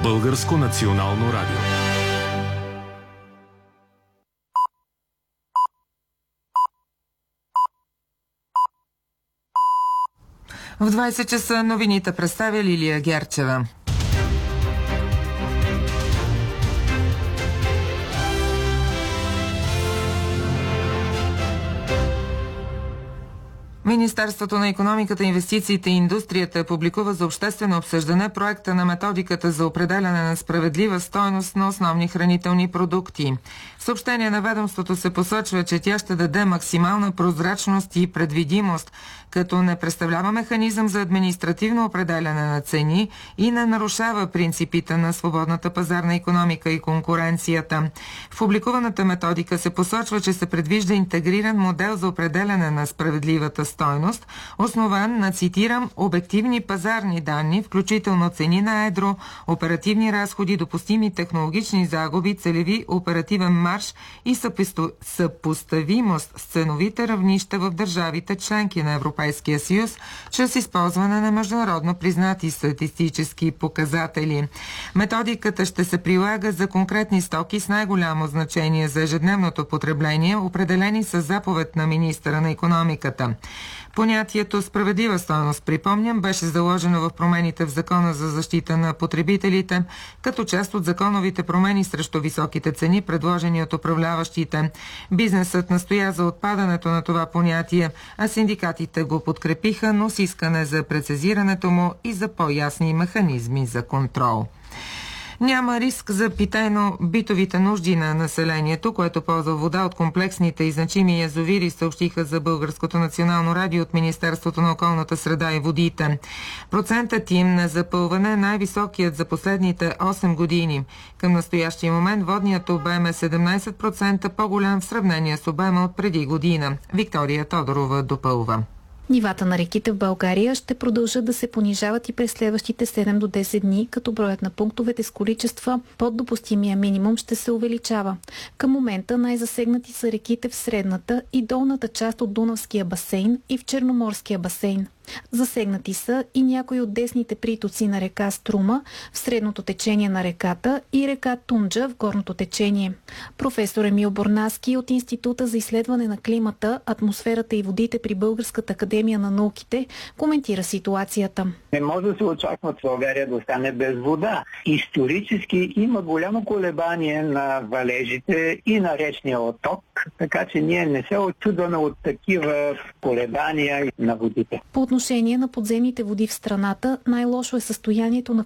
Българско национално радио. В 20 часа новините представя Лилия Герчева. Министерството на икономиката, инвестициите и индустрията публикува за обществено обсъждане проекта на методиката за определяне на справедлива стойност на основни хранителни продукти. В съобщение на ведомството се посочва, че тя ще даде максимална прозрачност и предвидимост, като не представлява механизъм за административно определяне на цени и не нарушава принципите на свободната пазарна икономика и конкуренцията. В публикуваната методика се посочва, че се предвижда интегриран модел за определяне на справедливата стойност, основан на, цитирам, обективни пазарни данни, включително цени на едро, оперативни разходи, допустими технологични загуби, целеви оперативен марж и съпоставимост с ценовите равнища в държавите членки на Европейския съюз, чрез използване на международно признати статистически показатели. Методиката ще се прилага за конкретни стоки с най-голямо значение за ежедневното потребление, определени с заповед на министъра на икономиката. Понятието справедлива стойност, припомням, беше заложено в промените в Закона за защита на потребителите, като част от законовите промени срещу високите цени, предложени от управляващите. Бизнесът настоя за отпадането на това понятие, а синдикатите го подкрепиха, но с искане за прецизирането му и за по-ясни механизми за контрол. Няма риск за питейно-битовите нужди на населението, което ползва вода от комплексните и значими язовири, съобщиха за Българското национално радио от Министерството на околната среда и водите. Процентът им на запълване е най-високият за последните 8 години. Към настоящия момент водният обем е 17% по-голям в сравнение с обема от преди година. Виктория Тодорова допълва. Нивата на реките в България ще продължат да се понижават и през следващите 7 до 10 дни, като броят на пунктовете с количества под допустимия минимум ще се увеличава. Към момента най-засегнати са реките в средната и долната част от Дунавския басейн и в Черноморския басейн. Засегнати са и някои от десните притоци на река Струма в средното течение на реката и река Тунджа в горното течение. Професор Емил Борнаски от Института за изследване на климата, атмосферата и водите при Българската академия на науките коментира ситуацията. Не може да се очаква България да остане без вода. Исторически има голямо колебание на валежите и на речния отток, така че ние не се очудваме от такива колебания на водите. По отношение на подземните води в страната, най-лошо е състоянието на